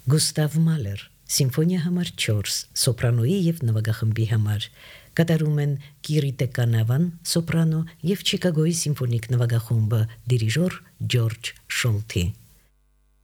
Գուստավ Մալեր Սիմֆոնիա համար 4 սոպրանոյի եւ նվագախմբի համար կատարում են Կիրիտե Կանավան սոպրանո եւ Չիկագոյի սիմֆոնիկ նվագախումբը դիրիժոր Ջորջ Շոլթի